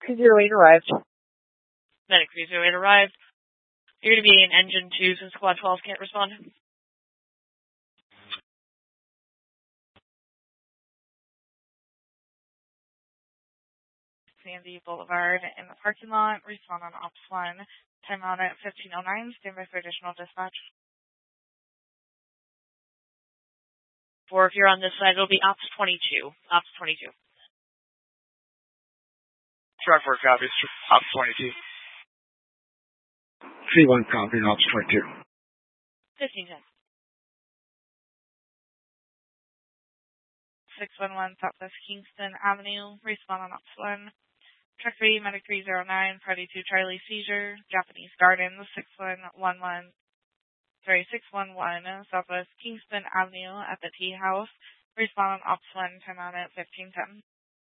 308 arrived. Medic 308 arrived. You're going to be in engine 2 since squad 12 can't respond. Sandy Boulevard in the parking lot. Respond on Ops 1. Timeout at 15:09. Stand by for additional dispatch. 4, if you're on this side, it'll be Ops 22. Ops 22. Track 4 copies. Ops 22. C1 copy, Ops 22. 1510. 611 Southwest Kingston Avenue. Respond on Ops 1. Truck 3, Medic 309, Party 2 Charlie Seizure, Japanese Gardens, 611 Southwest Kingston Avenue at the Tea House. Respond on Ops 1, timeout at 1510.